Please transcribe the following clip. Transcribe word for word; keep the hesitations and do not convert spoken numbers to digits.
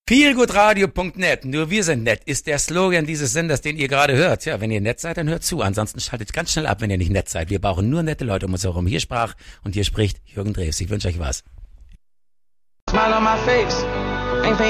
feelgoodradio punkt net, nur wir sind nett, ist der Slogan dieses Senders, den ihr gerade hört. Ja, wenn ihr nett seid, dann hört zu. Ansonsten schaltet ganz schnell ab, wenn ihr nicht nett seid. Wir brauchen nur nette Leute um uns herum. Hier sprach und hier spricht Jürgen Drews. Ich wünsche euch was. Smile on my face. Ain't